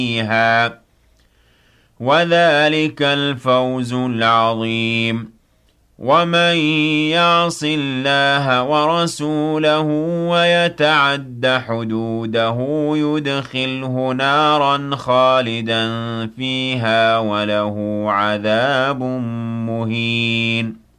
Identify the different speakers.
Speaker 1: فيها وذلك الفوز العظيم ومن يعص الله ورسوله ويتعد حدوده يدخله نارا خالدا فيها وله عذاب مهين